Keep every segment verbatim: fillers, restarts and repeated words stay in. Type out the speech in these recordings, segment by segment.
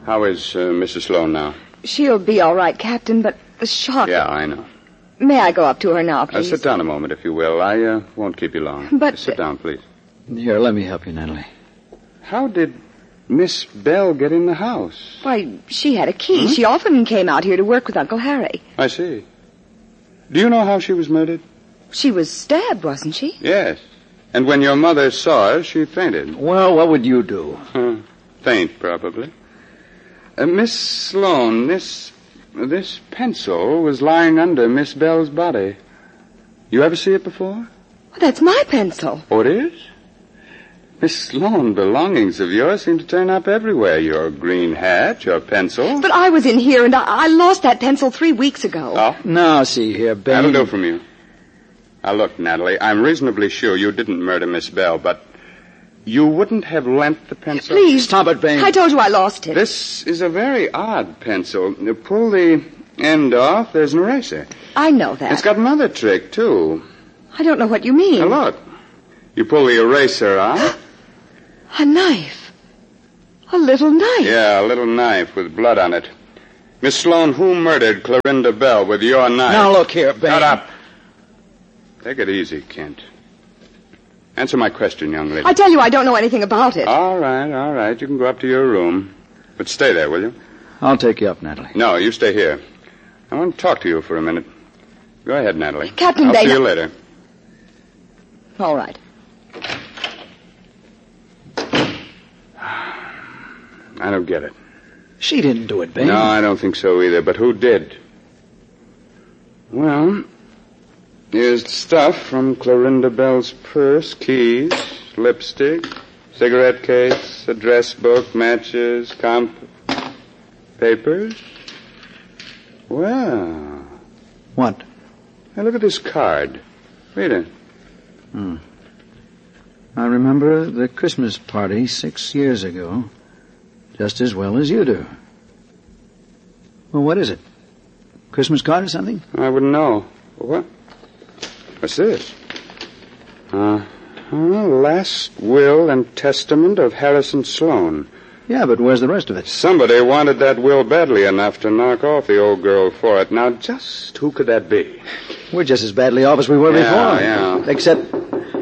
How is uh, Missus Sloan now? She'll be all right, Captain, but the shock... Yeah, I know. May I go up to her now, please? Uh, sit down a moment, if you will. I uh, won't keep you long. But... Uh, sit down, please. Here, let me help you, Natalie. How did Miss Bell get in the house? Why, she had a key. Hmm? She often came out here to work with Uncle Harry. I see. Do you know how she was murdered? She was stabbed, wasn't she? Yes. And when your mother saw her, she fainted. Well, what would you do? Huh. Faint, probably. Uh, Miss Sloan, this... this pencil was lying under Miss Bell's body. You ever see it before? Well, that's my pencil. Oh, it is? Miss Sloan, belongings of yours seem to turn up everywhere. Your green hat, your pencil. But I was in here, and I, I lost that pencil three weeks ago. Oh? Now, see here, Bain. That'll do from you. Now, look, Natalie, I'm reasonably sure you didn't murder Miss Bell, but you wouldn't have lent the pencil? Please. Stop it, Bain. I told you I lost it. This is a very odd pencil. You pull the end off, there's an eraser. I know that. It's got another trick, too. I don't know what you mean. Now, look. You pull the eraser out. A knife. A little knife. Yeah, a little knife with blood on it. Miss Sloan, who murdered Clorinda Bell with your knife? Now, look here, Bain. Shut up. Take it easy, Kent. Answer my question, young lady. I tell you, I don't know anything about it. All right, all right. You can go up to your room. But stay there, will you? I'll take you up, Natalie. No, you stay here. I want to talk to you for a minute. Go ahead, Natalie. Captain I'll Bain. see you later. All right. I don't get it. She didn't do it, Bain. No, I don't think so either. But who did? Well, here's the stuff from Clorinda Bell's purse, keys, lipstick, cigarette case, address book, matches, comp... papers. Well... What? Now, look at this card. Read it. Hmm. I remember the Christmas party six years ago just as well as you do. Well, what is it? Christmas card or something? I wouldn't know. What? What's this? Uh, uh, last will and testament of Harrison Sloan. Yeah, but where's the rest of it? Somebody wanted that will badly enough to knock off the old girl for it. Now, just who could that be? We're just as badly off as we were Yeah, before. yeah. Except...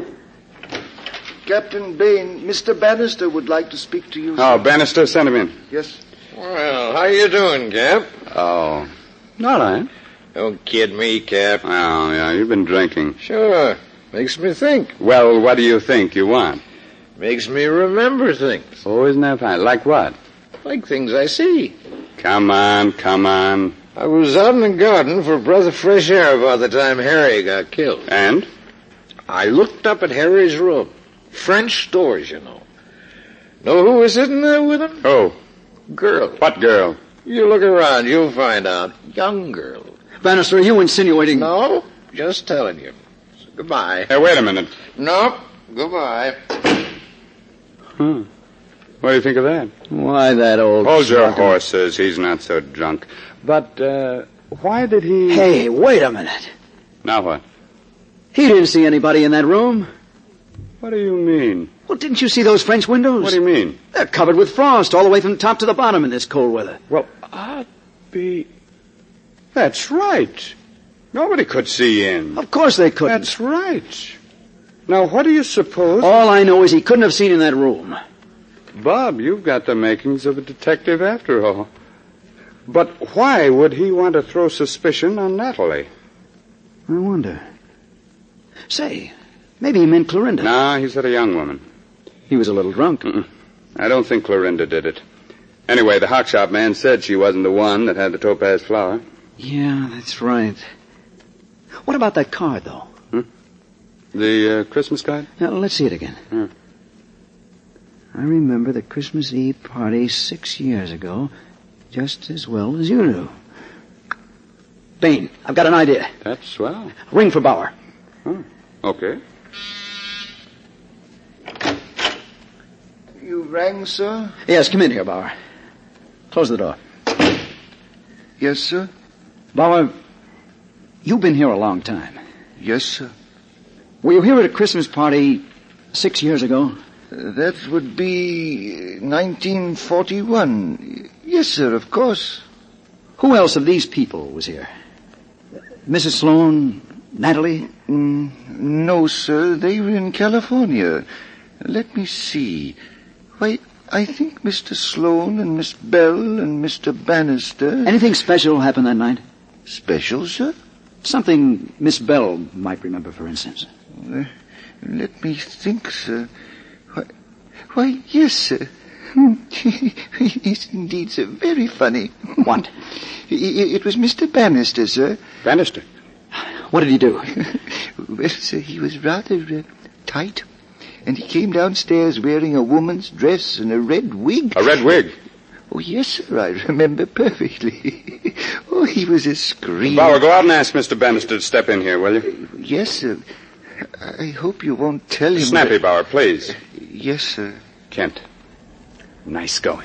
Captain Bain, Mister Bannister would like to speak to you. Oh, Bannister, send him in. Yes. Well, how you doing, Cap? Oh. All right. Don't kid me, Cap. Oh, yeah, you've been drinking. Sure. Makes me think. Well, what do you think you want? Makes me remember things. Oh, isn't that fine? Like what? Like things I see. Come on, come on. I was out in the garden for a breath of fresh air about the time Harry got killed. And? I looked up at Harry's room. French doors, you know. Know who was sitting there with him? Oh. Girl. What girl? You look around, you'll find out. Young girl. Bannister, are you insinuating... No, just telling you. So, goodbye. Hey, wait a minute. Nope. Goodbye. Hmm. What do you think of that? Why, that old... Hold your drunken- horses. He's not so drunk. But, uh, why did he... Hey, wait a minute. Now what? He didn't see anybody in that room. What do you mean? Well, didn't you see those French windows? What do you mean? They're covered with frost all the way from the top to the bottom in this cold weather. Well, I'd be... That's right. Nobody could see in. Of course they couldn't. That's right. Now, what do you suppose... All I know is he couldn't have seen in that room. Bob, you've got the makings of a detective after all. But why would he want to throw suspicion on Natalie? I wonder. Say, maybe he meant Clorinda. No, he said a young woman. He was a little drunk. Mm-mm. I don't think Clorinda did it. Anyway, the hock shop man said she wasn't the one that had the topaz flower. Yeah, that's right. What about that card, though? Hmm? The uh, Christmas card? Now, let's see it again. Hmm. I remember the Christmas Eve party six years ago just as well as you do. Bain, I've got an idea. That's swell. Ring for Bauer. Oh, okay. You rang, sir? Yes, come in here, Bauer. Close the door. Yes, sir. Bauer, you've been here a long time. Yes, sir. Were you here at a Christmas party six years ago? Uh, that would be nineteen forty-one. Yes, sir, of course. Who else of these people was here? Missus Sloan, Natalie? Mm, no, sir. They were in California. Let me see. Why, I think Mister Sloan and Miss Bell and Mister Bannister... Anything special happened that night? Special, sir? Something Miss Bell might remember, for instance. Uh, let me think, sir. Why, why yes, sir. Yes, indeed, sir. Very funny. What? It, it was Mister Bannister, sir. Bannister? What did he do? Well, sir, he was rather uh, tight. And he came downstairs wearing a woman's dress and a red wig. A red wig? Oh, yes, sir, I remember perfectly. Oh, he was a scream. Bauer, go out and ask Mister Bannister to step in here, will you? Yes, sir. I hope you won't tell him... Snappy, that... Bauer, please. Yes, sir. Kent, nice going.